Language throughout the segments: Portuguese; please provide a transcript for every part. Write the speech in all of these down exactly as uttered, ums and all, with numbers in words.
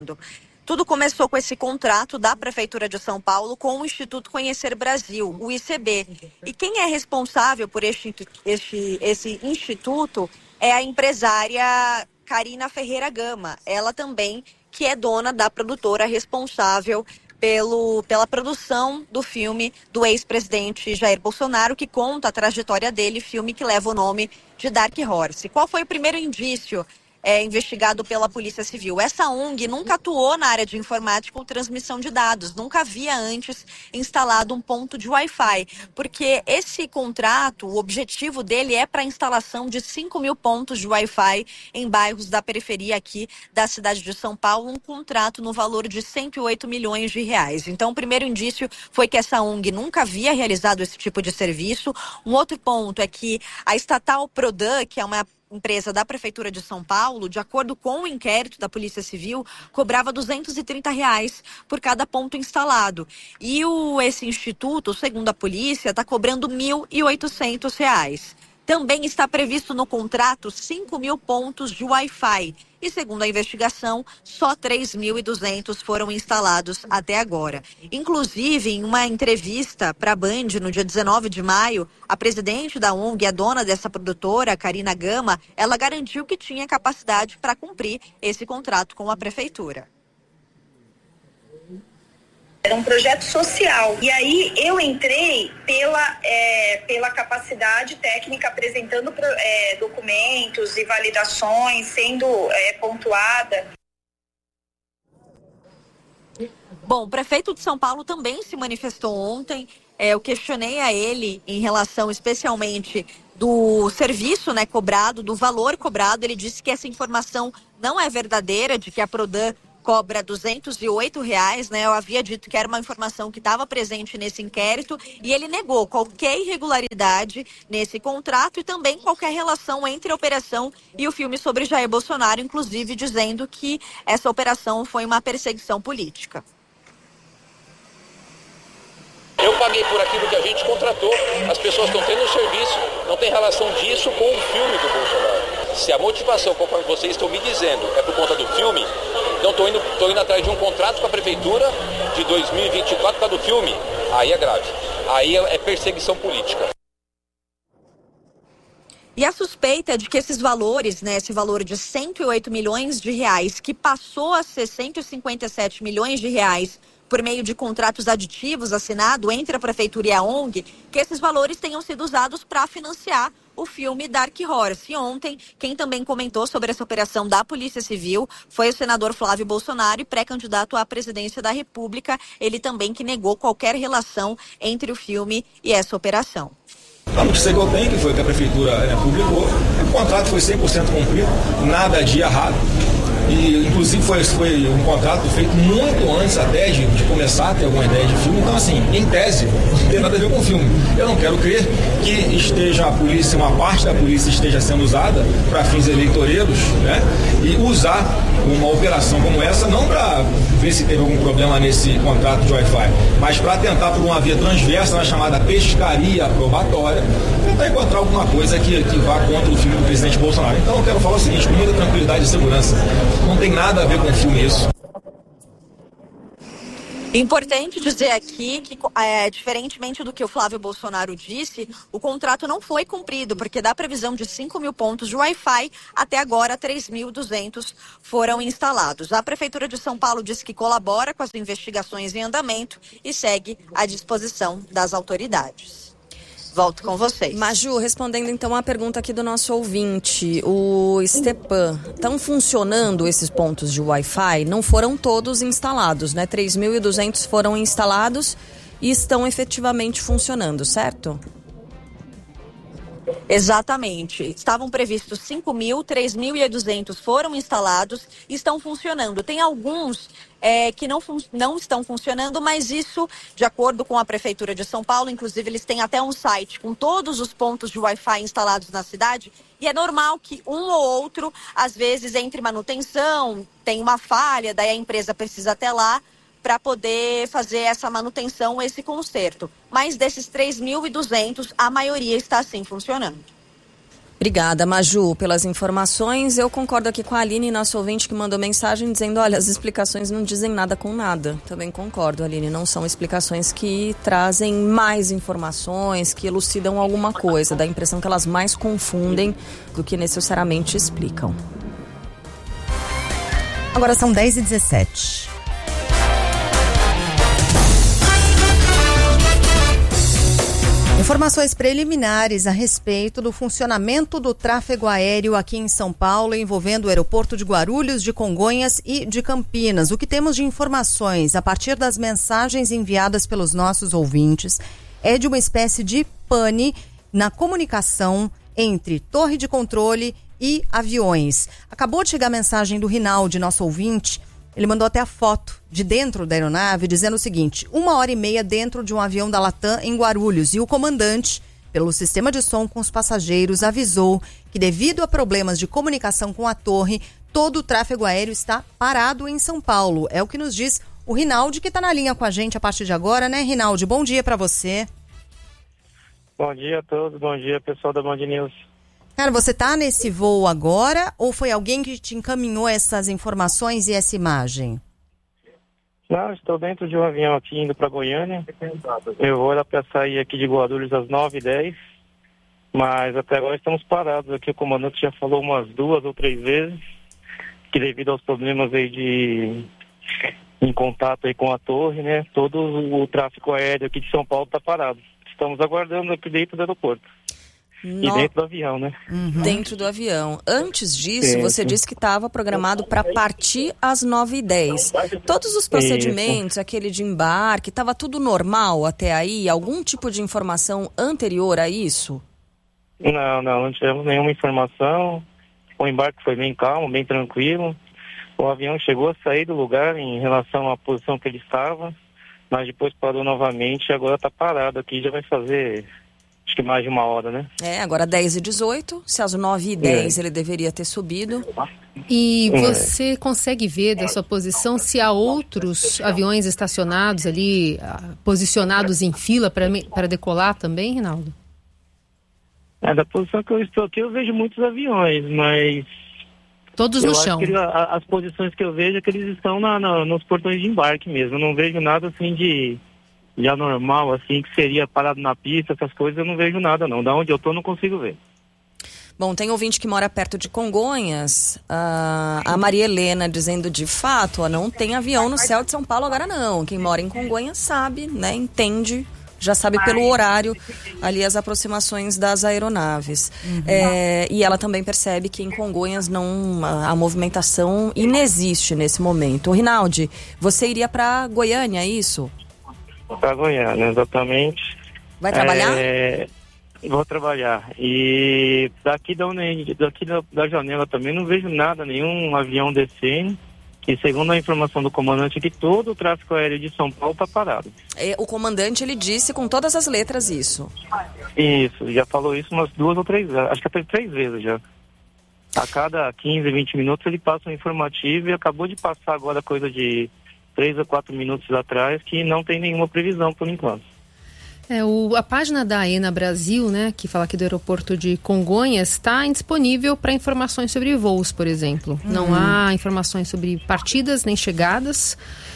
Tudo começou com esse contrato da Prefeitura de São Paulo com o Instituto Conhecer Brasil, o I C B. E quem é responsável por este, este, esse instituto é a empresária Carina Ferreira Gama. Ela também que é dona da produtora responsável pelo, pela produção do filme do ex-presidente Jair Bolsonaro, que conta a trajetória dele, filme que leva o nome de Dark Horse. Qual foi o primeiro indício É, investigado pela Polícia Civil? Essa O N G nunca atuou na área de informática ou transmissão de dados, nunca havia antes instalado um ponto de Wi-Fi, porque esse contrato, o objetivo dele é para a instalação de cinco mil pontos de Wi-Fi em bairros da periferia aqui da cidade de São Paulo, um contrato no valor de cento e oito milhões de reais. Então, o primeiro indício foi que essa O N G nunca havia realizado esse tipo de serviço. Um outro ponto é que a estatal Prodan, que é uma empresa da Prefeitura de São Paulo, de acordo com o inquérito da Polícia Civil, cobrava duzentos e trinta reais por cada ponto instalado. E o, esse instituto, segundo a polícia, está cobrando mil e oitocentos reais. Também está previsto no contrato cinco mil pontos de Wi-Fi. E, segundo a investigação, só três mil e duzentos foram instalados até agora. Inclusive, em uma entrevista para a Band, no dia dezenove de maio, a presidente da O N G, a dona dessa produtora, Carina Gama, ela garantiu que tinha capacidade para cumprir esse contrato com a prefeitura. Era um projeto social. E aí eu entrei pela, é, pela capacidade técnica, apresentando é, documentos e validações, sendo é, pontuada. Bom, o prefeito de São Paulo também se manifestou ontem. É, eu questionei a ele em relação especialmente do serviço, né, cobrado, do valor cobrado. Ele disse que essa informação não é verdadeira, de que a Prodan cobra duzentos e oito reais, né? Eu havia dito que era uma informação que estava presente nesse inquérito e ele negou qualquer irregularidade nesse contrato e também qualquer relação entre a operação e o filme sobre Jair Bolsonaro, inclusive dizendo que essa operação foi uma perseguição política. Eu paguei por aquilo que a gente contratou, as pessoas estão tendo o serviço, não tem relação disso com o filme do Bolsonaro. Se a motivação, conforme vocês estão me dizendo, é por conta do filme, então estou indo, tô indo atrás de um contrato com a prefeitura de dois mil e vinte e quatro para do filme, aí é grave, aí é perseguição política. E a suspeita é de que esses valores, né, esse valor de cento e oito milhões de reais, que passou a ser cento e cinquenta e sete milhões de reais por meio de contratos aditivos assinados entre a Prefeitura e a O N G, que esses valores tenham sido usados para financiar o filme Dark Horse. E ontem, quem também comentou sobre essa operação da Polícia Civil foi o senador Flávio Bolsonaro, e pré-candidato à presidência da República. Ele também que negou qualquer relação entre o filme e essa operação. A notícia que eu tenho, que foi que a Prefeitura é, publicou, o contrato foi cem por cento cumprido, nada de errado. E, inclusive, foi, foi um contrato feito muito antes até de, de começar a ter alguma ideia de filme. Então, assim, em tese, não tem nada a ver com o filme. Eu não quero crer que esteja a polícia, uma parte da polícia esteja sendo usada para fins eleitoreiros, né? E usar uma operação como essa, não para ver se teve algum problema nesse contrato de Wi-Fi, mas para tentar, por uma via transversa, na chamada pescaria probatória, tentar encontrar alguma coisa que, que vá contra o filme do presidente Bolsonaro. Então, eu quero falar o seguinte, com muita tranquilidade e segurança. Não tem nada a ver com o filme isso. Importante dizer aqui que, é, diferentemente do que o Flávio Bolsonaro disse, o contrato não foi cumprido, porque da previsão de cinco mil pontos de Wi-Fi, até agora três mil e duzentos foram instalados. A Prefeitura de São Paulo disse que colabora com as investigações em andamento e segue à disposição das autoridades. Volto com vocês. Maju, respondendo então a pergunta aqui do nosso ouvinte, o Stepan, estão funcionando esses pontos de Wi-Fi? Não foram todos instalados, né? três mil e duzentos foram instalados e estão efetivamente funcionando, certo? Exatamente. Estavam previstos cinco mil, três mil e duzentos foram instalados e estão funcionando. Tem alguns é, que não, fun- não estão funcionando, mas isso, de acordo com a Prefeitura de São Paulo, inclusive eles têm até um site com todos os pontos de Wi-Fi instalados na cidade, e é normal que um ou outro, às vezes, entre manutenção, tem uma falha, daí a empresa precisa até lá para poder fazer essa manutenção, esse conserto. Mas desses três mil e duzentos, a maioria está assim funcionando. Obrigada, Maju, pelas informações. Eu concordo aqui com a Aline, nossa ouvinte, que mandou mensagem dizendo, olha, as explicações não dizem nada com nada. Também concordo, Aline, não são explicações que trazem mais informações, que elucidam alguma coisa. Dá a impressão que elas mais confundem do que necessariamente explicam. Agora são dez e dezessete. Informações preliminares a respeito do funcionamento do tráfego aéreo aqui em São Paulo, envolvendo o aeroporto de Guarulhos, de Congonhas e de Campinas. O que temos de informações a partir das mensagens enviadas pelos nossos ouvintes é de uma espécie de pane na comunicação entre torre de controle e aviões. Acabou de chegar a mensagem do Rinaldi, nosso ouvinte. Ele mandou até a foto de dentro da aeronave dizendo o seguinte: uma hora e meia dentro de um avião da Latam em Guarulhos, e o comandante, pelo sistema de som com os passageiros, avisou que devido a problemas de comunicação com a torre, todo o tráfego aéreo está parado em São Paulo. É o que nos diz o Rinaldi, que está na linha com a gente a partir de agora, né, Rinaldi? Bom dia para você. Bom dia a todos, bom dia pessoal da Band News. Cara, você tá nesse voo agora ou foi alguém que te encaminhou essas informações e essa imagem? Não, estou dentro de um avião aqui indo para Goiânia. Eu vou lá para sair aqui de Guarulhos às nove e dez, mas até agora estamos parados aqui. O comandante já falou umas duas ou três vezes que devido aos problemas aí de em contato aí com a torre, né, todo o tráfego aéreo aqui de São Paulo está parado. Estamos aguardando aqui dentro do aeroporto. No... E dentro do avião, né? Uhum. Dentro do avião. Antes disso, sim, você sim. disse que estava programado para partir às nove e dez. Todos os procedimentos, isso. aquele de embarque, estava tudo normal até aí? Algum tipo de informação anterior a isso? Não, não, não tivemos nenhuma informação. O embarque foi bem calmo, bem tranquilo. O avião chegou a sair do lugar em relação à posição que ele estava, mas depois parou novamente e agora está parado aqui, já vai fazer... acho que mais de uma hora, né? É, agora dez e dezoito, se às nove e dez é. ele deveria ter subido. E você é. consegue ver da sua posição se há outros aviões estacionados ali, posicionados em fila para decolar também, Rinaldo? É, da posição que eu estou aqui eu vejo muitos aviões, mas... Todos no chão? Acho que ele, a, as posições que eu vejo é que eles estão na, na, nos portões de embarque mesmo. Eu não vejo nada assim de... de anormal, assim, que seria parado na pista, essas coisas, eu não vejo nada, não. Da onde eu tô, não consigo ver. Bom, tem ouvinte que mora perto de Congonhas, a, a Maria Helena dizendo, de fato, ó, não tem avião no céu de São Paulo agora não. Quem mora em Congonhas sabe, né, entende, já sabe pelo horário ali as aproximações das aeronaves. Uhum. É, e ela também percebe que em Congonhas não, a, a movimentação inexiste nesse momento. O Rinaldi, você iria para Goiânia, é isso? Para Goiânia, exatamente. Vai trabalhar? É, vou trabalhar. E daqui, da, daqui da, da janela também não vejo nada, nenhum avião descendo. E segundo a informação do comandante, que todo o tráfego aéreo de São Paulo está parado. É, o comandante, ele disse com todas as letras isso. Isso, já falou isso umas duas ou três vezes, acho que até três vezes já. A cada quinze, vinte minutos ele passa um informativo e acabou de passar agora coisa de três ou quatro minutos atrás, que não tem nenhuma previsão por enquanto. É, o, a página da AENA Brasil, né, que fala aqui do aeroporto de Congonhas, está indisponível para informações sobre voos, por exemplo. Uhum. Não há informações sobre partidas nem chegadas.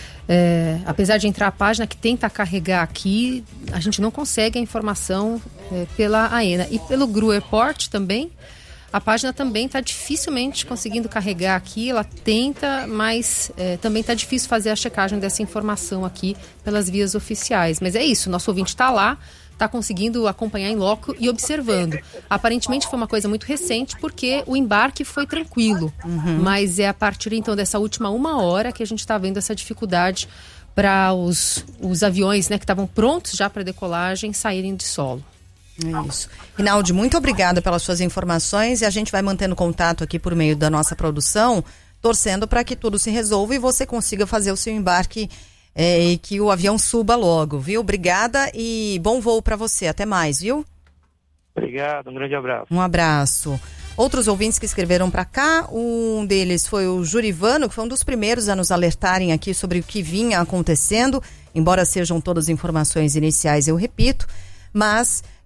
É, apesar de entrar a página que tenta carregar aqui, a gente não consegue a informação é, pela AENA. E pelo Gru Airport também, a página também está dificilmente conseguindo carregar aqui, ela tenta, mas é, também está difícil fazer a checagem dessa informação aqui pelas vias oficiais. Mas é isso, nosso ouvinte está lá, está conseguindo acompanhar em loco e observando. Aparentemente foi uma coisa muito recente, porque o embarque foi tranquilo, uhum. mas é a partir então dessa última uma hora que a gente está vendo essa dificuldade para os, os aviões, né, que estavam prontos já para decolagem saírem de solo. É isso. Rinaldi, muito obrigada pelas suas informações e a gente vai mantendo contato aqui por meio da nossa produção, torcendo para que tudo se resolva e você consiga fazer o seu embarque é, e que o avião suba logo, viu? Obrigada e bom voo para você. Até mais, viu? Obrigado, um grande abraço. Um abraço. Outros ouvintes que escreveram para cá, um deles foi o Jurivano, que foi um dos primeiros a nos alertarem aqui sobre o que vinha acontecendo, embora sejam todas informações iniciais, eu repito, mas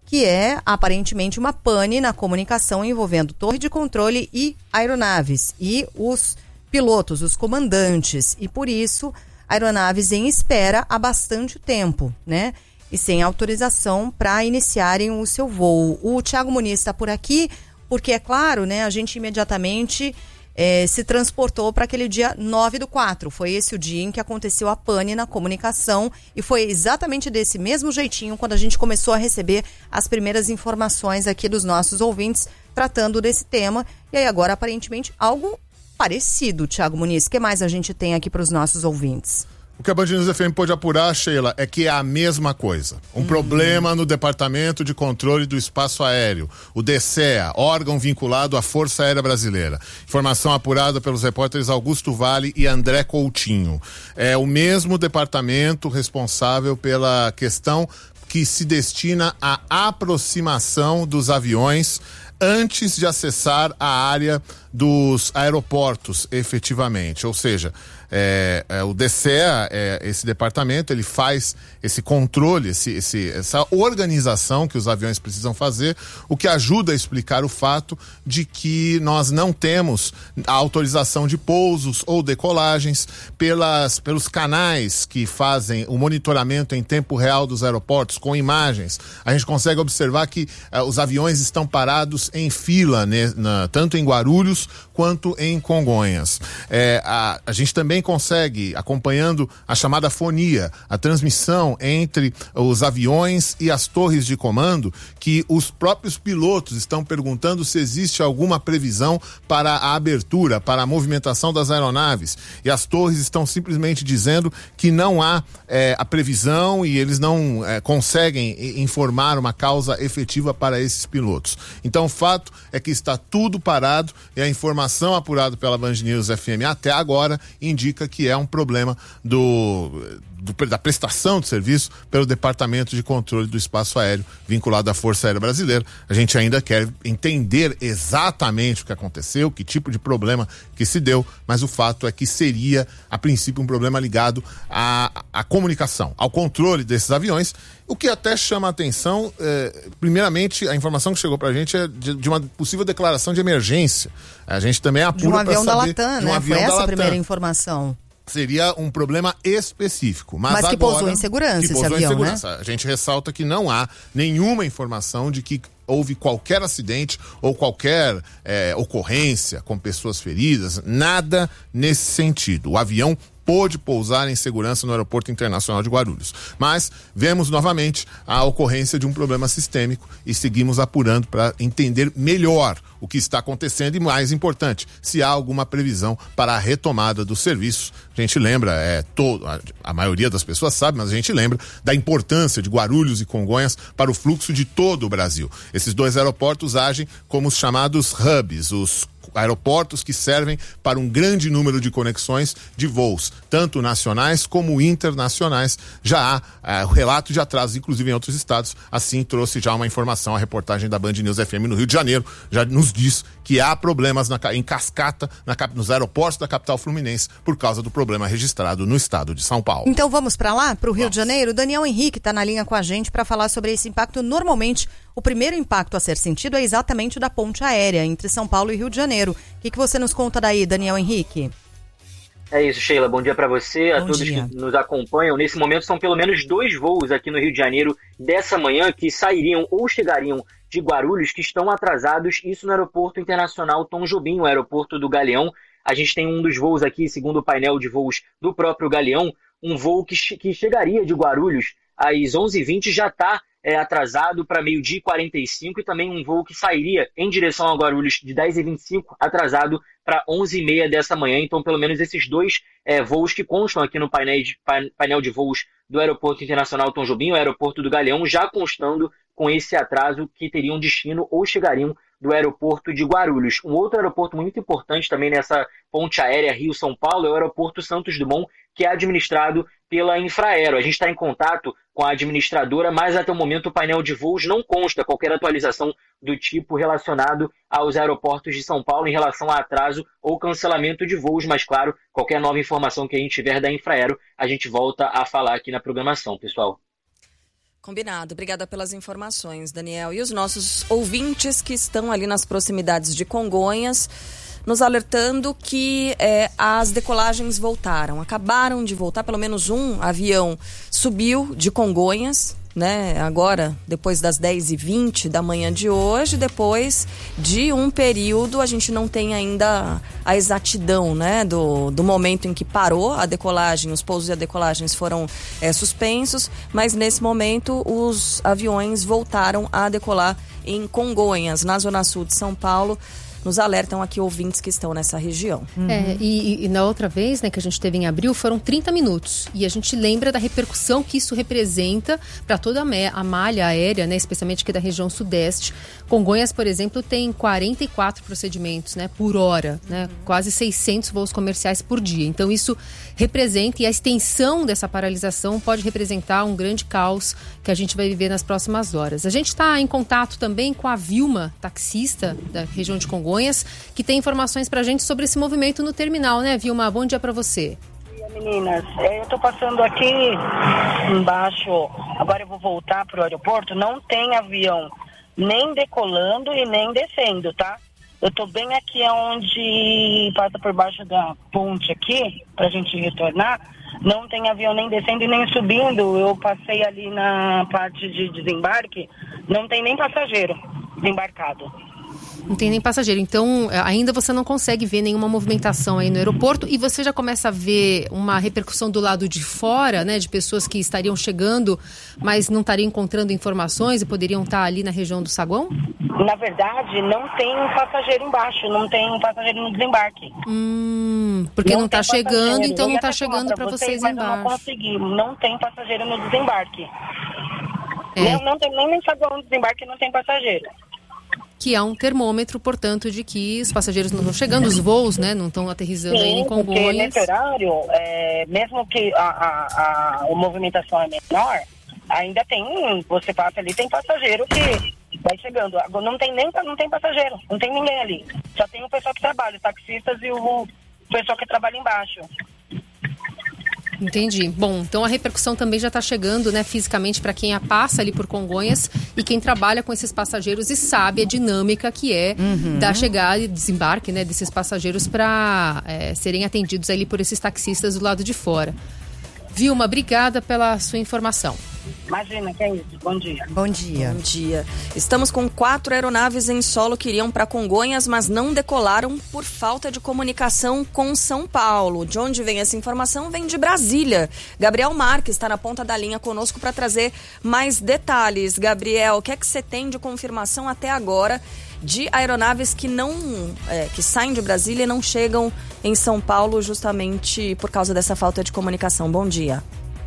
que é aparentemente uma pane na comunicação envolvendo torre de controle e aeronaves e os pilotos, os comandantes, e por isso aeronaves em espera há bastante tempo, né? E sem autorização para iniciarem o seu voo. O Thiago Muniz está por aqui, porque é claro, né, a gente imediatamente eh, se transportou para aquele dia nove do quatro. Foi esse o dia em que aconteceu a pane na comunicação e foi exatamente desse mesmo jeitinho quando a gente começou a receber as primeiras informações aqui dos nossos ouvintes tratando desse tema. E aí agora, aparentemente, algo parecido, Thiago Muniz. O que mais a gente tem aqui para os nossos ouvintes? O que a Band News F M pôde apurar, Sheila, é que é a mesma coisa. Um hum. problema no Departamento de Controle do Espaço Aéreo, o DECEA, órgão vinculado à Força Aérea Brasileira. Informação apurada pelos repórteres Augusto Vale e André Coutinho. É o mesmo departamento responsável pela questão que se destina à aproximação dos aviões antes de acessar a área dos aeroportos, efetivamente. Ou seja, é, é, o DECEA, é, esse departamento, ele faz esse controle, esse, esse, essa organização que os aviões precisam fazer, o que ajuda a explicar o fato de que nós não temos a autorização de pousos ou decolagens pelas, pelos canais que fazem o monitoramento em tempo real dos aeroportos, com imagens. A gente consegue observar que uh, os aviões estão parados em fila, né, na, tanto em Guarulhos quanto em Congonhas. É, a, a gente também consegue, acompanhando a chamada fonia, a transmissão entre os aviões e as torres de comando, que os próprios pilotos estão perguntando se existe alguma previsão para a abertura, para a movimentação das aeronaves. E as torres estão simplesmente dizendo que não há é, a previsão e eles não é, conseguem informar uma causa efetiva para esses pilotos. Então o fato é que está tudo parado e a informação apurada pela Band News F M até agora indica que é um problema do, do, da prestação de serviço pelo Departamento de Controle do Espaço Aéreo vinculado à Força Aérea Brasileira. A gente ainda quer entender exatamente o que aconteceu, que tipo de problema que se deu, mas o fato é que seria, a princípio, um problema ligado à, à comunicação, ao controle desses aviões. O que até chama a atenção, é, primeiramente, a informação que chegou pra gente é de, de uma possível declaração de emergência. A gente também apura de um avião pra da saber, Latam, de um né? avião Foi essa da a primeira Latam. informação. Seria um problema específico. Mas, mas que agora, pousou em segurança que esse avião, em segurança. né? A gente ressalta que não há nenhuma informação de que houve qualquer acidente ou qualquer é, ocorrência com pessoas feridas, nada nesse sentido. O avião pôde pousar em segurança no Aeroporto Internacional de Guarulhos. Mas vemos novamente a ocorrência de um problema sistêmico e seguimos apurando para entender melhor o que está acontecendo e, mais importante, se há alguma previsão para a retomada do serviço. A gente lembra, é, todo, a, a maioria das pessoas sabe, mas a gente lembra da importância de Guarulhos e Congonhas para o fluxo de todo o Brasil. Esses dois aeroportos agem como os chamados hubs, os aeroportos que servem para um grande número de conexões de voos, tanto nacionais como internacionais. Já há uh, relato de atrasos, inclusive em outros estados. Assim trouxe já uma informação, a reportagem da Band News F M no Rio de Janeiro já nos diz que há problemas na, em cascata na, nos aeroportos da capital fluminense por causa do problema registrado no estado de São Paulo. Então vamos para lá, para o Rio vamos. de Janeiro. Daniel Henrique está na linha com a gente para falar sobre esse impacto. Normalmente, o primeiro impacto a ser sentido é exatamente o da ponte aérea entre São Paulo e Rio de Janeiro. O que, que você nos conta daí, Daniel Henrique? É isso, Sheila. Bom dia para você, a Bom todos dia. que nos acompanham. Nesse momento são pelo menos dois voos aqui no Rio de Janeiro dessa manhã que sairiam ou chegariam de Guarulhos que estão atrasados, isso no Aeroporto Internacional Tom Jobim, o aeroporto do Galeão. A gente tem um dos voos aqui, segundo o painel de voos do próprio Galeão, um voo que, que chegaria de Guarulhos às onze e vinte, já está é, atrasado para meio-dia e quarenta e cinco, e também um voo que sairia em direção a Guarulhos de dez e vinte e cinco, atrasado para onze e meia dessa manhã. Então, pelo menos esses dois é, voos que constam aqui no painel de, painel de voos do Aeroporto Internacional Tom Jobim, o aeroporto do Galeão, já constando com esse atraso que teriam destino ou chegariam do aeroporto de Guarulhos. Um outro aeroporto muito importante também nessa ponte aérea Rio-São Paulo é o aeroporto Santos Dumont, que é administrado pela Infraero. A gente está em contato com a administradora, mas até o momento o painel de voos não consta qualquer atualização do tipo relacionado aos aeroportos de São Paulo em relação a atraso ou cancelamento de voos, mas claro, qualquer nova informação que a gente tiver da Infraero, a gente volta a falar aqui na programação, pessoal. Combinado. Obrigada pelas informações, Daniel. E os nossos ouvintes que estão ali nas proximidades de Congonhas, nos alertando que é, as decolagens voltaram. Acabaram de voltar, pelo menos um avião subiu de Congonhas, né? Agora, depois das dez e vinte da manhã de hoje, depois de um período, a gente não tem ainda a exatidão, né? Do, do momento em que parou a decolagem, os pousos e as decolagens foram é, suspensos, mas nesse momento os aviões voltaram a decolar em Congonhas, na zona sul de São Paulo. Nos alertam aqui ouvintes que estão nessa região. Uhum. É, e, e na outra vez, né, que a gente teve em abril, foram trinta minutos. E a gente lembra da repercussão que isso representa para toda a, me- a malha aérea, né, especialmente aqui da região sudeste. Congonhas, por exemplo, tem quarenta e quatro procedimentos, né, por hora, né, quase seiscentos voos comerciais por dia. Então isso representa, e a extensão dessa paralisação pode representar um grande caos que a gente vai viver nas próximas horas. A gente está em contato também com a Vilma, taxista da região de Congonhas, que tem informações pra gente sobre esse movimento no terminal, né, Vilma? Bom dia pra você. Bom dia, meninas. Eu tô passando aqui embaixo, agora eu vou voltar pro aeroporto, não tem avião nem decolando e nem descendo, tá? Eu tô bem aqui onde passa por baixo da ponte aqui, pra gente retornar, não tem avião nem descendo e nem subindo. Eu passei ali na parte de desembarque, não tem nem passageiro desembarcado. Não tem nem passageiro. Então, ainda você não consegue ver nenhuma movimentação aí no aeroporto e você já começa a ver uma repercussão do lado de fora, né? De pessoas que estariam chegando, mas não estariam encontrando informações e poderiam estar ali na região do saguão? Na verdade, não tem um passageiro embaixo, não tem um passageiro no desembarque. Hum, porque não está chegando, então não está chegando para vocês, vocês embaixo. Mas eu não consegui, não tem passageiro no desembarque. É. Não, não tem nem no saguão no desembarque, não tem passageiro. Que é um termômetro, portanto, de que os passageiros não estão chegando, os voos, né, não estão aterrissando aí em Congonhas. Porque nesse horário, é, mesmo que a, a, a, a movimentação é menor, ainda tem, você passa ali, tem passageiro que vai chegando. Agora não tem nem não tem passageiro, não tem ninguém ali. Só tem o pessoal que trabalha, os taxistas e o, o pessoal que trabalha embaixo. Entendi. Bom, então a repercussão também já está chegando, né, fisicamente para quem a passa ali por Congonhas e quem trabalha com esses passageiros e sabe a dinâmica que é uhum. da chegada e desembarque, né, desses passageiros para é, serem atendidos ali por esses taxistas do lado de fora. Vilma, obrigada pela sua informação. Imagina, que é isso. Bom dia. Bom dia. Bom dia. Estamos com quatro aeronaves em solo que iriam para Congonhas, mas não decolaram por falta de comunicação com São Paulo. De onde vem essa informação? Vem de Brasília. Gabriel Marques está na ponta da linha conosco para trazer mais detalhes. Gabriel, o que é que você tem de confirmação até agora de aeronaves que não é, que saem de Brasília e não chegam em São Paulo justamente por causa dessa falta de comunicação? Bom dia.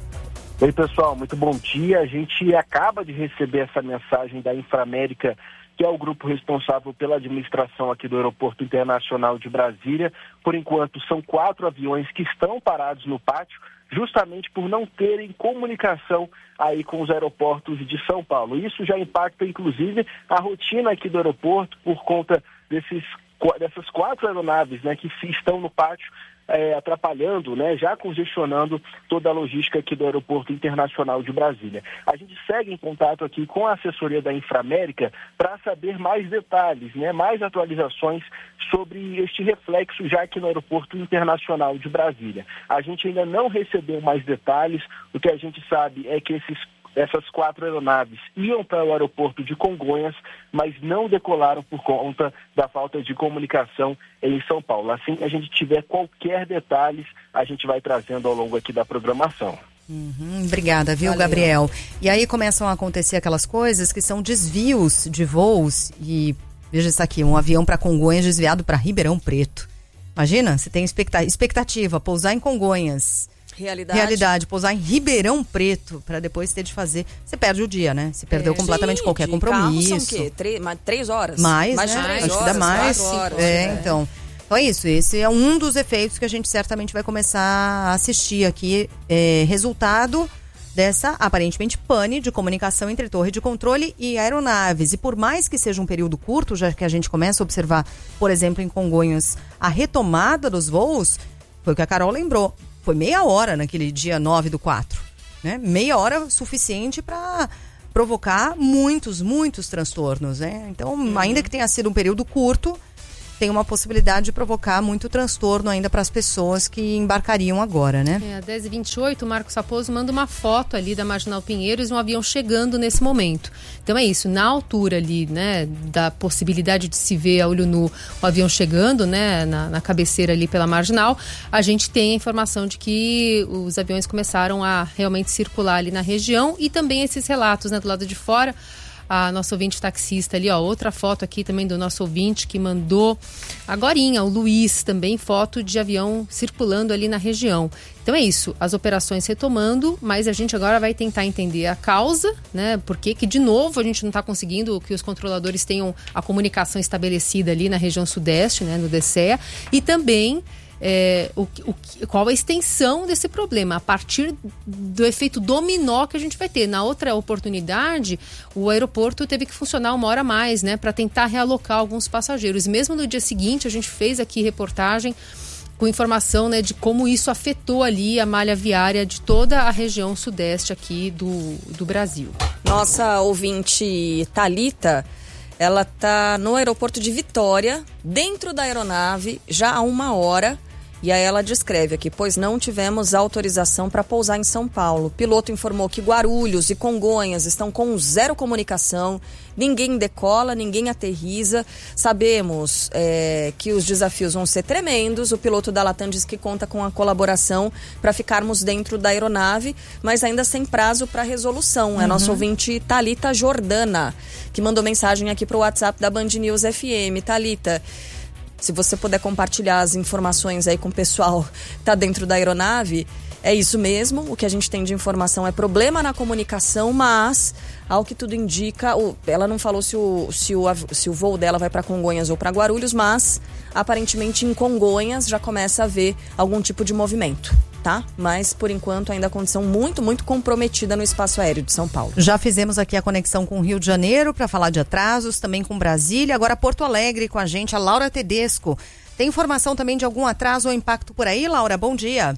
Oi, pessoal, muito bom dia. A gente acaba de receber essa mensagem da Inframérica, que é o grupo responsável pela administração aqui do Aeroporto Internacional de Brasília. Por enquanto, são quatro aviões que estão parados no pátio, justamente por não terem comunicação aí com os aeroportos de São Paulo. Isso já impacta, inclusive, a rotina aqui do aeroporto por conta desses, dessas quatro aeronaves, né, que estão no pátio, É, atrapalhando, né, já congestionando toda a logística aqui do Aeroporto Internacional de Brasília. A gente segue em contato aqui com a assessoria da Inframérica para saber mais detalhes, né, mais atualizações sobre este reflexo já aqui no Aeroporto Internacional de Brasília. A gente ainda não recebeu mais detalhes, o que a gente sabe é que esses Essas quatro aeronaves iam para o aeroporto de Congonhas, mas não decolaram por conta da falta de comunicação em São Paulo. Assim que a gente tiver qualquer detalhe, a gente vai trazendo ao longo aqui da programação. Uhum, obrigada, viu, Valeu. Gabriel? E aí começam a acontecer aquelas coisas que são desvios de voos e, veja isso aqui, um avião para Congonhas desviado para Ribeirão Preto. Imagina, você tem expectativa, expectativa pousar em Congonhas. Realidade. Realidade, pousar em Ribeirão Preto para depois ter de fazer. Você perde o dia, né? Você perdeu é, completamente gente, qualquer compromisso. Carro são o quê? Três, três horas? Mais, mais né? de três Acho horas, que dá mais. horas, é, né? então. Então é isso. Esse é um dos efeitos que a gente certamente vai começar a assistir aqui. É, resultado dessa, aparentemente, pane de comunicação entre torre de controle e aeronaves. E por mais que seja um período curto, já que a gente começa a observar, por exemplo, em Congonhas, a retomada dos voos, foi o que a Carol lembrou. Foi meia hora naquele dia nove do quatro. né? Meia hora suficiente para provocar muitos, muitos transtornos, né? Então, uhum. ainda que tenha sido um período curto, tem uma possibilidade de provocar muito transtorno ainda para as pessoas que embarcariam agora, né? É, às dez e vinte e oito, o Marcos Raposo manda uma foto ali da Marginal Pinheiros e um avião chegando nesse momento. Então é isso, na altura ali, né, da possibilidade de se ver a olho nu o avião chegando, né, na, na cabeceira ali pela Marginal, a gente tem a informação de que os aviões começaram a realmente circular ali na região e também esses relatos, né, do lado de fora. A nossa ouvinte taxista ali, ó, outra foto aqui também do nosso ouvinte que mandou agorinha, o Luiz, também foto de avião circulando ali na região. Então é isso, as operações retomando, mas a gente agora vai tentar entender a causa, né? Porque que de novo a gente não está conseguindo que os controladores tenham a comunicação estabelecida ali na região sudeste, né, no D C E A, e também É, o, o, qual a extensão desse problema, a partir do efeito dominó que a gente vai ter. Na outra oportunidade, o aeroporto teve que funcionar uma hora a mais, né, para tentar realocar alguns passageiros. Mesmo no dia seguinte, a gente fez aqui reportagem com informação, né, de como isso afetou ali a malha viária de toda a região sudeste aqui do, do Brasil. Nossa ouvinte Thalita, ela está no aeroporto de Vitória, dentro da aeronave, já há uma hora. E aí ela descreve aqui, pois não tivemos autorização para pousar em São Paulo. O piloto informou que Guarulhos e Congonhas estão com zero comunicação, ninguém decola, ninguém aterriza. Sabemos é, que os desafios vão ser tremendos. O piloto da Latam diz que conta com a colaboração para ficarmos dentro da aeronave, mas ainda sem prazo para resolução. É uhum. nosso ouvinte Thalita Jordana, que mandou mensagem aqui para o WhatsApp da Band News F M. Thalita, se você puder compartilhar as informações aí com o pessoal que está dentro da aeronave, é isso mesmo. O que a gente tem de informação é problema na comunicação, mas, ao que tudo indica, o, ela não falou se o, se o, se o voo dela vai para Congonhas ou para Guarulhos, mas aparentemente em Congonhas já começa a haver algum tipo de movimento, tá? Mas, por enquanto, ainda a condição muito, muito comprometida no espaço aéreo de São Paulo. Já fizemos aqui a conexão com o Rio de Janeiro para falar de atrasos, também com Brasília, agora Porto Alegre com a gente, a Laura Tedesco. Tem informação também de algum atraso ou impacto por aí, Laura? Bom dia.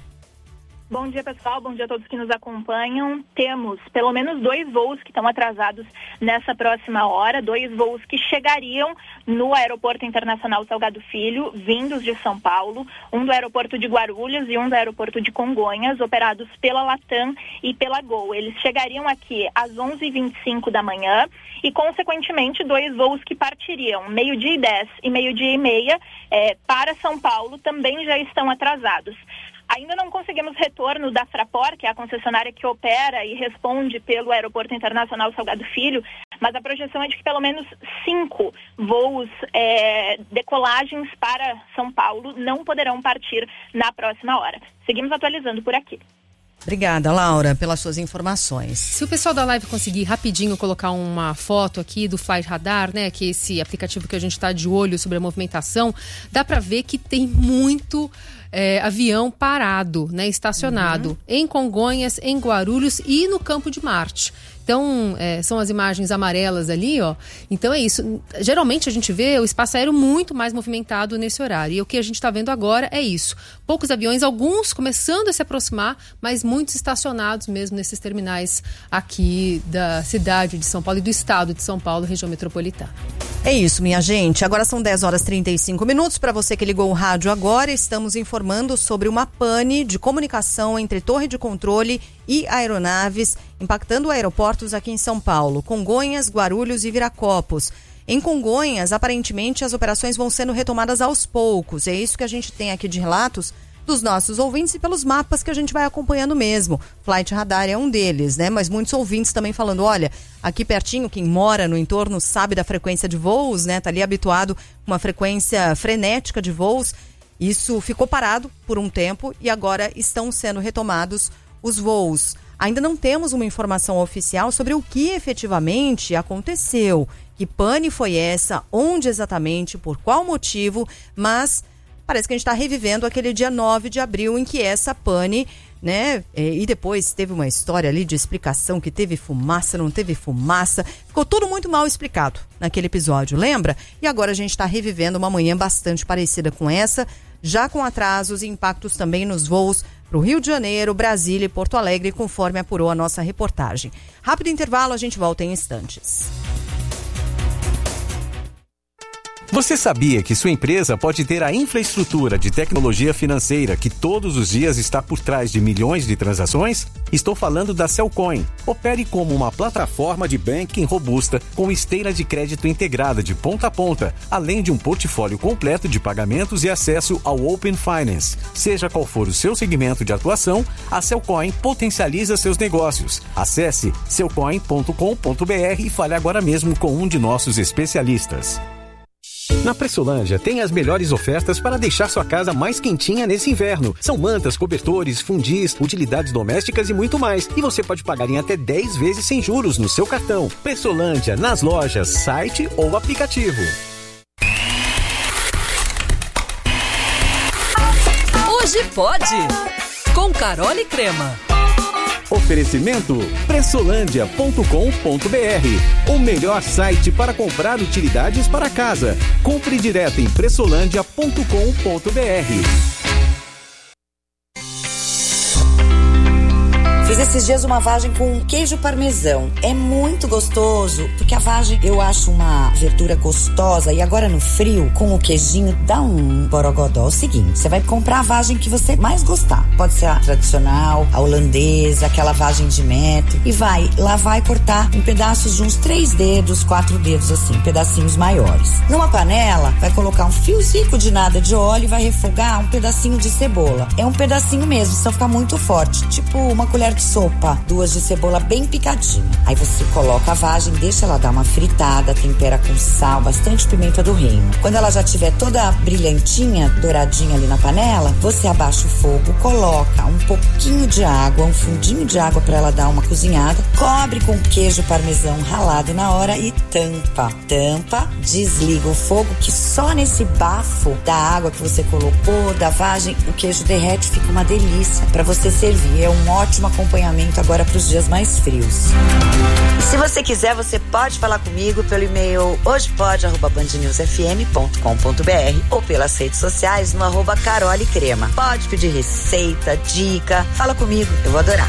Bom dia, pessoal. Bom dia a todos que nos acompanham. Temos pelo menos dois voos que estão atrasados nessa próxima hora, dois voos que chegariam no Aeroporto Internacional Salgado Filho, vindos de São Paulo, um do aeroporto de Guarulhos e um do aeroporto de Congonhas, operados pela Latam e pela Gol. Eles chegariam aqui às onze e vinte e cinco da manhã e, consequentemente, dois voos que partiriam meio-dia e dez e meio-dia e meia é, para São Paulo também já estão atrasados. Ainda não conseguimos retorno da Fraport, que é a concessionária que opera e responde pelo Aeroporto Internacional Salgado Filho, mas a projeção é de que pelo menos cinco voos, é, decolagens para São Paulo não poderão partir na próxima hora. Seguimos atualizando por aqui. Obrigada, Laura, pelas suas informações. Se o pessoal da live conseguir rapidinho colocar uma foto aqui do Flight Radar, né, que é esse aplicativo que a gente está de olho sobre a movimentação, dá para ver que tem muito é, avião parado, né, estacionado uhum. em Congonhas, em Guarulhos e no Campo de Marte. Então, é, são as imagens amarelas ali, ó. Então é isso. Geralmente a gente vê o espaço aéreo muito mais movimentado nesse horário. E o que a gente está vendo agora é isso. Poucos aviões, alguns começando a se aproximar, mas muitos estacionados mesmo nesses terminais aqui da cidade de São Paulo e do estado de São Paulo, região metropolitana. É isso, minha gente. Agora são dez horas e trinta e cinco minutos. Para você que ligou o rádio agora, estamos informando sobre uma pane de comunicação entre torre de controle e aeronaves, impactando aeroportos aqui em São Paulo, Congonhas, Guarulhos e Viracopos. Em Congonhas, aparentemente, as operações vão sendo retomadas aos poucos. É isso que a gente tem aqui de relatos dos nossos ouvintes e pelos mapas que a gente vai acompanhando mesmo. Flight Radar é um deles, né? Mas muitos ouvintes também falando, olha, aqui pertinho, quem mora no entorno sabe da frequência de voos, né? Tá ali habituado com uma frequência frenética de voos. Isso ficou parado por um tempo e agora estão sendo retomados os voos. Ainda não temos uma informação oficial sobre o que efetivamente aconteceu. Que pane foi essa? Onde exatamente? Por qual motivo? Mas parece que a gente está revivendo aquele dia nove de abril em que essa pane, né? E depois teve uma história ali de explicação que teve fumaça, não teve fumaça. Ficou tudo muito mal explicado naquele episódio, lembra? E agora a gente está revivendo uma manhã bastante parecida com essa, já com atrasos e impactos também nos voos para o Rio de Janeiro, Brasília e Porto Alegre, conforme apurou a nossa reportagem. Rápido intervalo, a gente volta em instantes. Você sabia que sua empresa pode ter a infraestrutura de tecnologia financeira que todos os dias está por trás de milhões de transações? Estou falando da Cellcoin. Opere como uma plataforma de banking robusta com esteira de crédito integrada de ponta a ponta, além de um portfólio completo de pagamentos e acesso ao Open Finance. Seja qual for o seu segmento de atuação, a Cellcoin potencializa seus negócios. Acesse cellcoin ponto com ponto b r e fale agora mesmo com um de nossos especialistas. Na Pressolândia tem as melhores ofertas para deixar sua casa mais quentinha nesse inverno. São mantas, cobertores, fundis, utilidades domésticas e muito mais. E você pode pagar em até dez vezes sem juros no seu cartão. Pressolândia, nas lojas, site ou aplicativo. Hoje pode! Com Carol e Crema. Oferecimento pressolândia ponto com ponto b r, o melhor site para comprar utilidades para casa. Compre direto em pressolândia ponto com ponto b r. Fiz esses dias uma vagem com queijo parmesão. É muito gostoso, porque a vagem eu acho uma verdura gostosa e agora no frio, com o queijinho, dá um borogodó. É o seguinte, você vai comprar a vagem que você mais gostar. Pode ser a tradicional, a holandesa, aquela vagem de metro. E vai lavar e cortar em pedaços de uns três dedos, quatro dedos assim, pedacinhos maiores. Numa panela, vai colocar um fiozinho de nada de óleo e vai refogar um pedacinho de cebola. É um pedacinho mesmo, senão fica muito forte. Tipo uma colher de sopa, duas de cebola bem picadinha. Aí você coloca a vagem, deixa ela dar uma fritada, tempera com sal, bastante pimenta do reino. Quando ela já estiver toda brilhantinha, douradinha ali na panela, você abaixa o fogo, coloca um pouquinho de água, um fundinho de água para ela dar uma cozinhada, cobre com queijo parmesão ralado na hora e tampa. Tampa, desliga o fogo, que só nesse bafo da água que você colocou, da vagem, o queijo derrete, fica uma delícia para você servir. É um ótimo acompanhamento agora para os dias mais frios. E se você quiser, você pode falar comigo pelo e-mail hojepode arroba band news f m ponto com ponto b r ou pelas redes sociais no arroba Carol e Crema. Pode pedir receita, dica, fala comigo, eu vou adorar.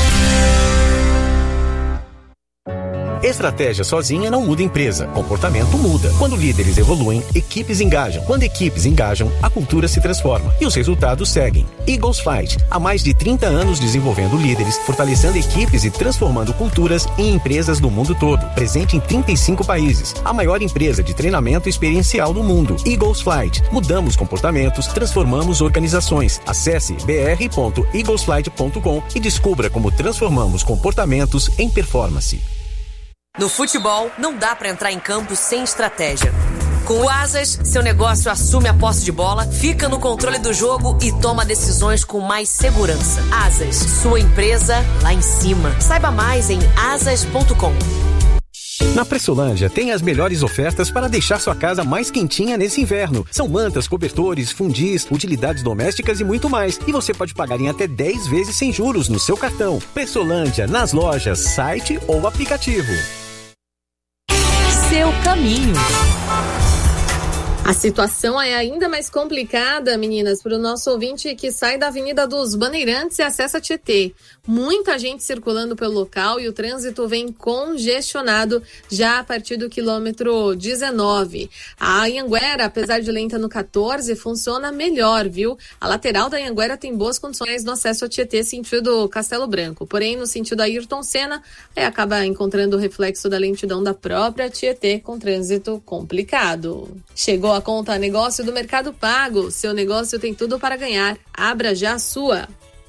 Estratégia sozinha não muda empresa, comportamento muda. Quando líderes evoluem, equipes engajam. Quando equipes engajam, a cultura se transforma e os resultados seguem. Eagles Fight, há mais de trinta anos desenvolvendo líderes, fortalecendo equipes e transformando culturas em empresas do mundo todo. Presente em trinta e cinco países, a maior empresa de treinamento experiencial do mundo. Eagles Flight, mudamos comportamentos, transformamos organizações. Acesse b r ponto eagles flight ponto com e descubra como transformamos comportamentos em performance. No futebol, não dá pra entrar em campo sem estratégia. Com o Asas, seu negócio assume a posse de bola, fica no controle do jogo e toma decisões com mais segurança. Asas, sua empresa lá em cima. Saiba mais em asas ponto com. Na Pressolândia tem as melhores ofertas para deixar sua casa mais quentinha nesse inverno. São mantas, cobertores, fundis, utilidades domésticas e muito mais. E você pode pagar em até dez vezes sem juros no seu cartão. Pressolândia, nas lojas, site ou aplicativo. Seu caminho. A situação é ainda mais complicada, meninas, para o nosso ouvinte que sai da Avenida dos Bandeirantes e acessa Tietê. Muita gente circulando pelo local e o trânsito vem congestionado já a partir do quilômetro dezenove. A Anhanguera, apesar de lenta no quatorze, funciona melhor, viu? A lateral da Anhanguera tem boas condições no acesso a Tietê, sentido Castelo Branco. Porém, no sentido Ayrton Senna, é, acaba encontrando o reflexo da lentidão da própria Tietê com trânsito complicado. Chegou a conta negócio do Mercado Pago. Seu negócio tem tudo para ganhar. Abra já a sua.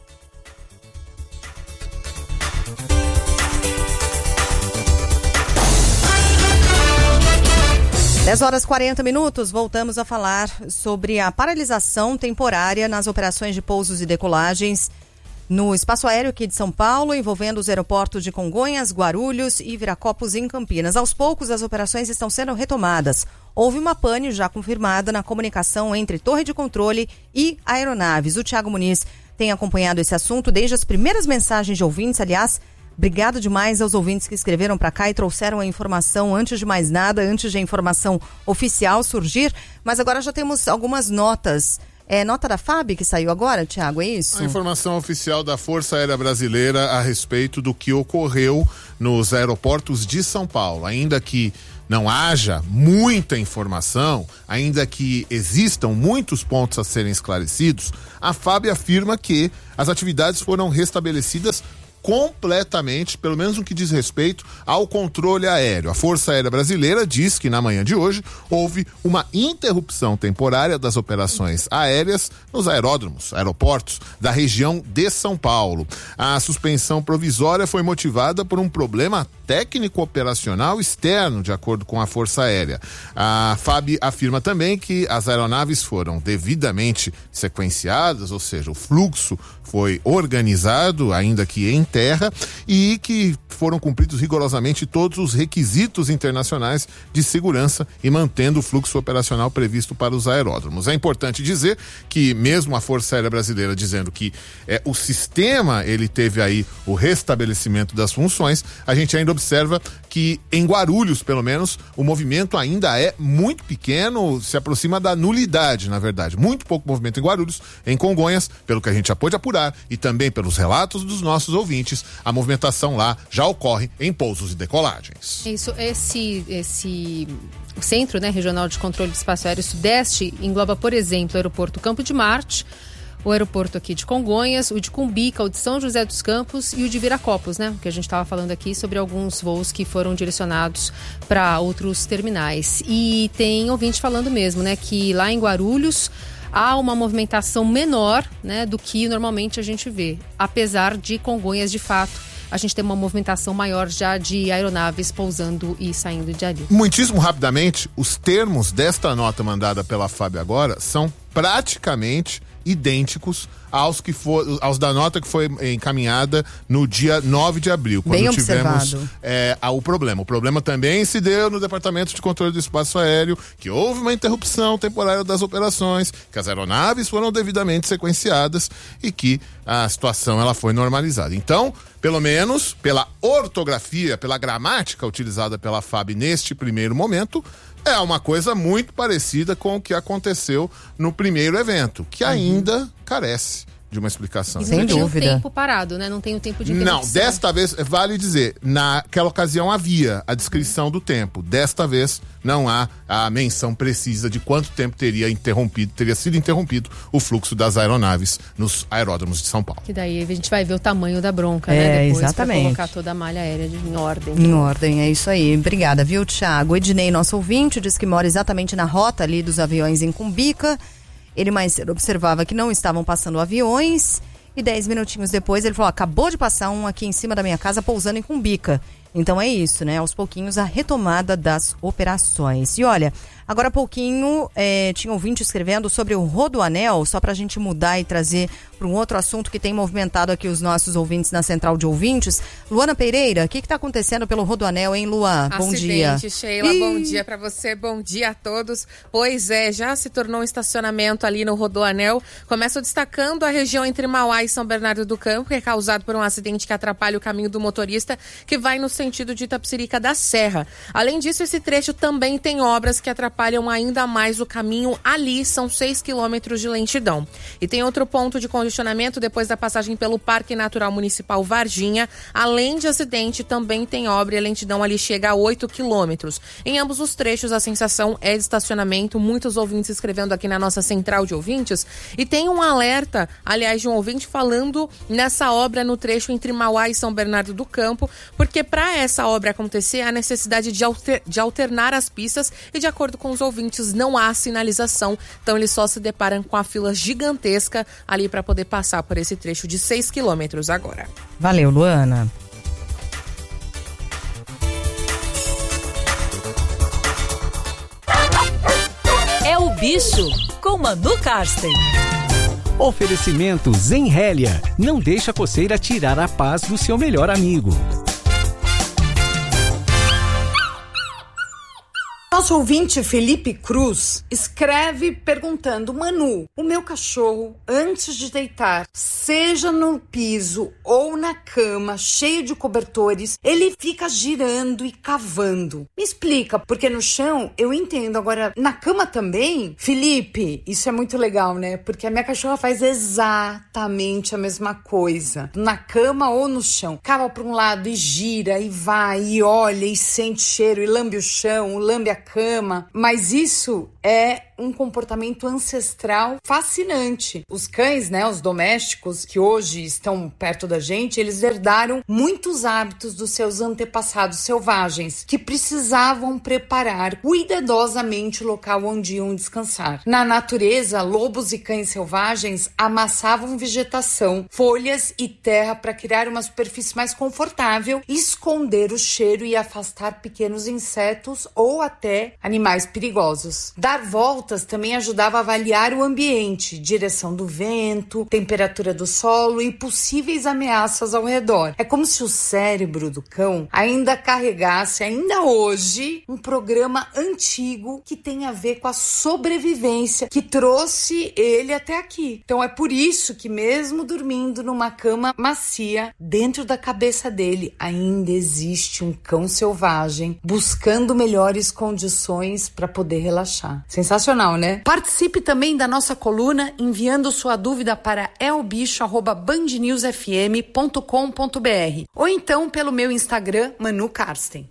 dez horas e quarenta minutos, voltamos a falar sobre a paralisação temporária nas operações de pousos e decolagens no espaço aéreo aqui de São Paulo, envolvendo os aeroportos de Congonhas, Guarulhos e Viracopos em Campinas. Aos poucos, as operações estão sendo retomadas. Houve uma pane já confirmada na comunicação entre torre de controle e aeronaves. O Thiago Muniz tem acompanhado esse assunto desde as primeiras mensagens de ouvintes. Aliás, obrigado demais aos ouvintes que escreveram para cá e trouxeram a informação antes de mais nada, antes de a informação oficial surgir. Mas agora já temos algumas notas É nota da F A B que saiu agora, Tiago, é isso? A informação oficial da Força Aérea Brasileira a respeito do que ocorreu nos aeroportos de São Paulo. Ainda que não haja muita informação, ainda que existam muitos pontos a serem esclarecidos, a F A B afirma que as atividades foram restabelecidas completamente, pelo menos no que diz respeito ao controle aéreo. A Força Aérea Brasileira diz que na manhã de hoje houve uma interrupção temporária das operações aéreas nos aeródromos, aeroportos da região de São Paulo. A suspensão provisória foi motivada por um problema técnico operacional externo, de acordo com a Força Aérea. A F A B afirma também que as aeronaves foram devidamente sequenciadas, ou seja, o fluxo foi organizado, ainda que em terra, e que foram cumpridos rigorosamente todos os requisitos internacionais de segurança e mantendo o fluxo operacional previsto para os aeródromos. É importante dizer que mesmo a Força Aérea Brasileira dizendo que é, o sistema ele teve aí o restabelecimento das funções, a gente ainda observa que em Guarulhos, pelo menos, o movimento ainda é muito pequeno, se aproxima da nulidade, na verdade. Muito pouco movimento em Guarulhos, em Congonhas, pelo que a gente já pôde apurar e também pelos relatos dos nossos ouvintes, a movimentação lá já ocorre em pousos e decolagens. Isso, esse, esse o Centro, né, Regional de Controle de Espaço Aéreo Sudeste engloba, por exemplo, o aeroporto Campo de Marte, o aeroporto aqui de Congonhas, o de Cumbica, o de São José dos Campos e o de Viracopos, né? Que a gente estava falando aqui sobre alguns voos que foram direcionados para outros terminais. E tem ouvinte falando mesmo, né? Que lá em Guarulhos há uma movimentação menor, né? Do que normalmente a gente vê. Apesar de Congonhas, de fato, a gente tem uma movimentação maior já de aeronaves pousando e saindo de ali. Muitíssimo rapidamente, os termos desta nota mandada pela F A B agora são praticamente idênticos aos que for, aos da nota que foi encaminhada no dia nove de abril, quando Bem tivemos observado. é, o problema. O problema também se deu no Departamento de Controle do Espaço Aéreo, que houve uma interrupção temporária das operações, que as aeronaves foram devidamente sequenciadas e que a situação ela foi normalizada. Então, pelo menos pela ortografia, pela gramática utilizada pela F A B neste primeiro momento, é uma coisa muito parecida com o que aconteceu no primeiro evento, que ainda carece de uma explicação. E não tem o tempo parado, né? Não tem o tempo de interrupção. Não, desta vez, vale dizer, naquela ocasião havia a descrição do tempo. Desta vez, não há a menção precisa de quanto tempo teria interrompido, teria sido interrompido o fluxo das aeronaves nos aeródromos de São Paulo. Que daí a gente vai ver o tamanho da bronca, É, né? Depois, exatamente. pra colocar toda a malha aérea de- em ordem. Em ordem, é isso aí. Obrigada, viu, Thiago? Ednei, nosso ouvinte, diz que mora exatamente na rota ali dos aviões em Cumbica. Ele mais cedo observava que não estavam passando aviões e dez minutinhos depois ele falou, acabou de passar um aqui em cima da minha casa pousando em Cumbica. Então é isso, né? Aos pouquinhos a retomada das operações. E olha, agora há pouquinho é, tinha ouvinte escrevendo sobre o Rodoanel, só pra gente mudar e trazer para um outro assunto que tem movimentado aqui os nossos ouvintes na central de ouvintes. Luana Pereira, o que está acontecendo pelo Rodoanel, hein, Luan? Bom dia. Acidente, Sheila, Ih. bom dia para você, bom dia a todos. Pois é, já se tornou um estacionamento ali no Rodoanel. Começo destacando a região entre Mauá e São Bernardo do Campo, que é causado por um acidente que atrapalha o caminho do motorista, que vai no sentido de Itapecerica da Serra. Além disso, esse trecho também tem obras que atrapalham ainda mais o caminho ali, são seis quilômetros de lentidão. E tem outro ponto de congestionamento depois da passagem pelo Parque Natural Municipal Varginha. Além de acidente, também tem obra e a lentidão ali chega a oito quilômetros. Em ambos os trechos, a sensação é de estacionamento. Muitos ouvintes escrevendo aqui na nossa central de ouvintes. E tem um alerta, aliás, de um ouvinte falando nessa obra no trecho entre Mauá e São Bernardo do Campo, porque para essa obra acontecer, há necessidade de, alter, de alternar as pistas e, de acordo com os ouvintes, não há sinalização. Então, eles só se deparam com a fila gigantesca ali para poder passar por esse trecho de seis quilômetros agora. Valeu, Luana. É o Bicho, com Manu Karsten. Oferecimento Zenrélia. Não deixa a coceira tirar a paz do seu melhor amigo. nosso ouvinte Felipe Cruz escreve perguntando: Manu, o meu cachorro, antes de deitar, seja no piso ou na cama, cheio de cobertores, ele fica girando e cavando. Me explica, porque no chão eu entendo, agora na cama também? Felipe, isso é muito legal, né? Porque a minha cachorra faz exatamente a mesma coisa, na cama ou no chão. Cava para um lado e gira e vai e olha e sente cheiro e lambe o chão, lambe a cama, mas isso é um comportamento ancestral fascinante. Os cães, né, os domésticos que hoje estão perto da gente, eles herdaram muitos hábitos dos seus antepassados selvagens, que precisavam preparar cuidadosamente o local onde iam descansar. Na natureza, lobos e cães selvagens amassavam vegetação, folhas e terra para criar uma superfície mais confortável, esconder o cheiro e afastar pequenos insetos ou até animais perigosos. Dar voltas também ajudava a avaliar o ambiente, direção do vento, temperatura do solo e possíveis ameaças ao redor. É como se o cérebro do cão ainda carregasse, ainda hoje, um programa antigo que tem a ver com a sobrevivência que trouxe ele até aqui. Então é por isso que, mesmo dormindo numa cama macia, dentro da cabeça dele ainda existe um cão selvagem buscando melhores condições para poder relaxar. Sensacional, né? Participe também da nossa coluna enviando sua dúvida para elbicho arroba band news f m ponto com ponto b r ou então pelo meu Instagram, Manu Karsten.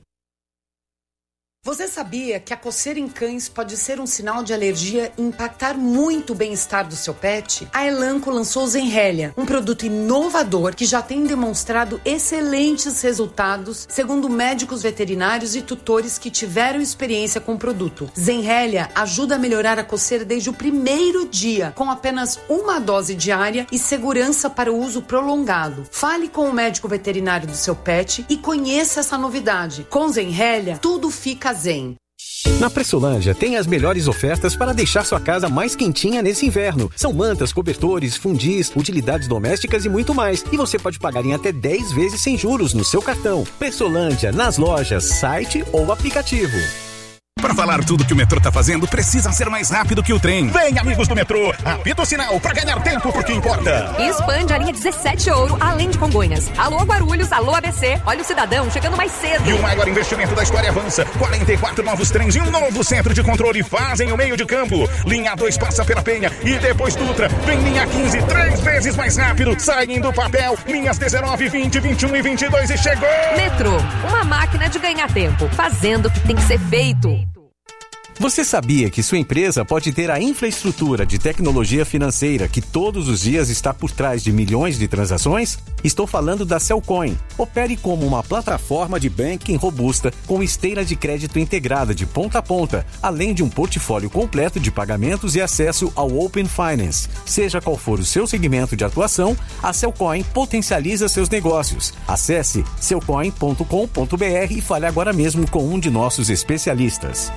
Você sabia que a coceira em cães pode ser um sinal de alergia e impactar muito o bem-estar do seu pet? A Elanco lançou o Zenrelia, um produto inovador que já tem demonstrado excelentes resultados, segundo médicos veterinários e tutores que tiveram experiência com o produto. Zenrelia ajuda a melhorar a coceira desde o primeiro dia, com apenas uma dose diária e segurança para o uso prolongado. Fale com o médico veterinário do seu pet e conheça essa novidade. Com Zenrelia, tudo fica zen. Na Pressolândia tem as melhores ofertas para deixar sua casa mais quentinha nesse inverno. São mantas, cobertores, fundis, utilidades domésticas e muito mais. E você pode pagar em até dez vezes sem juros no seu cartão. Pressolândia, nas lojas, site ou aplicativo. Para falar tudo que o metrô tá fazendo, precisa ser mais rápido que o trem. Vem, amigos do metrô, apita o sinal para ganhar tempo porque importa. Expande a linha dezessete Ouro, além de Congonhas. Alô, Guarulhos, alô, A B C. Olha o cidadão chegando mais cedo. E o maior investimento da história avança. quarenta e quatro novos trens e um novo centro de controle fazem o meio de campo. Linha dois passa pela Penha e depois Dutra. Vem linha quinze, três vezes mais rápido. Saem do papel. Linhas dezenove, vinte, vinte e um e vinte e dois e chegou. Metrô, uma máquina de ganhar tempo, fazendo o que tem que ser feito. Você sabia que sua empresa pode ter a infraestrutura de tecnologia financeira que todos os dias está por trás de milhões de transações? Estou falando da Cellcoin. Opere como uma plataforma de banking robusta com esteira de crédito integrada de ponta a ponta, além de um portfólio completo de pagamentos e acesso ao Open Finance. Seja qual for o seu segmento de atuação, a Cellcoin potencializa seus negócios. Acesse cellcoin ponto com ponto b r e fale agora mesmo com um de nossos especialistas.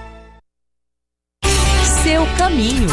Seu caminho.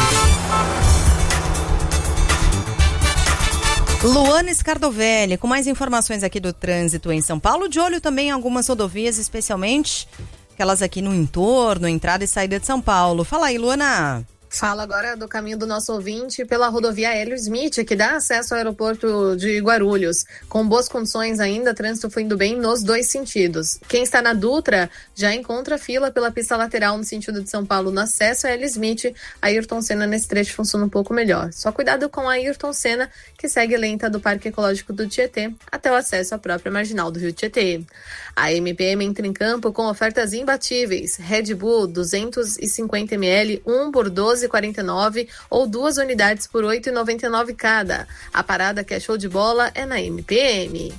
Luana Scardovelli, com mais informações aqui do trânsito em São Paulo, de olho também em algumas rodovias, especialmente aquelas aqui no entorno, entrada e saída de São Paulo. Fala aí, Luana. Fala agora do caminho do nosso ouvinte pela rodovia Hélio Smith, que dá acesso ao aeroporto de Guarulhos. Com boas condições ainda, trânsito fluindo bem nos dois sentidos. Quem está na Dutra já encontra fila pela pista lateral no sentido de São Paulo no acesso a Hélio Smith. A Ayrton Senna nesse trecho funciona um pouco melhor. Só cuidado com a Ayrton Senna, que segue lenta do Parque Ecológico do Tietê até o acesso à própria marginal do Rio Tietê. A M P M entra em campo com ofertas imbatíveis. Red Bull duzentos e cinquenta mililitros, um por doze e quarenta e nove ou duas unidades por oito e noventa e nove cada. A parada que é show de bola é na M P M.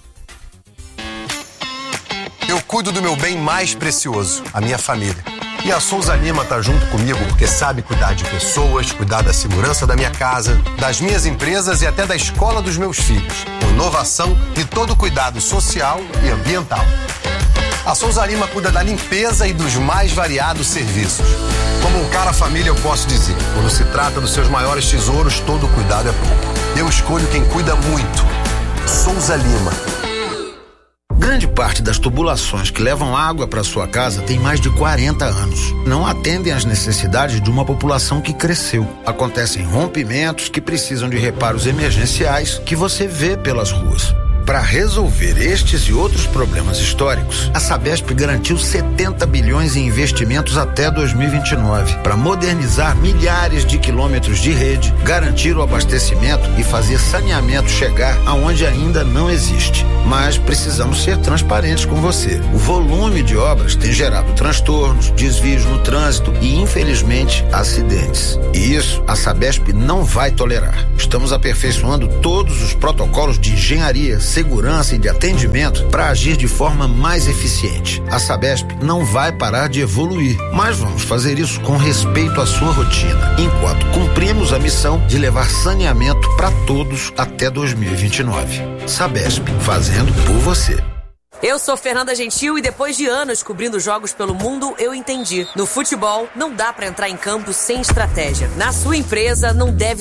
Eu cuido do meu bem mais precioso, a minha família. E a Souza Lima tá junto comigo porque sabe cuidar de pessoas, cuidar da segurança da minha casa, das minhas empresas e até da escola dos meus filhos. Com inovação e todo cuidado social e ambiental. A Souza Lima cuida da limpeza e dos mais variados serviços. Como um cara família, eu posso dizer, quando se trata dos seus maiores tesouros, todo cuidado é pouco. Eu escolho quem cuida muito. Souza Lima. Grande parte das tubulações que levam água para sua casa tem mais de quarenta anos. Não atendem às necessidades de uma população que cresceu. Acontecem rompimentos que precisam de reparos emergenciais que você vê pelas ruas. Para resolver estes e outros problemas históricos, a Sabesp garantiu setenta bilhões em investimentos até dois mil e vinte e nove para modernizar milhares de quilômetros de rede, garantir o abastecimento e fazer saneamento chegar aonde ainda não existe. Mas precisamos ser transparentes com você. O volume de obras tem gerado transtornos, desvios no trânsito e, infelizmente, acidentes. E isso a Sabesp não vai tolerar. Estamos aperfeiçoando todos os protocolos de engenharia, segurança e de atendimento para agir de forma mais eficiente. A Sabesp não vai parar de evoluir, mas vamos fazer isso com respeito à sua rotina, enquanto cumprimos a missão de levar saneamento para todos até dois mil e vinte e nove. Sabesp, fazendo por você. Eu sou Fernanda Gentil e depois de anos cobrindo jogos pelo mundo, eu entendi. No futebol, não dá pra entrar em campo sem estratégia. Na sua empresa, não deve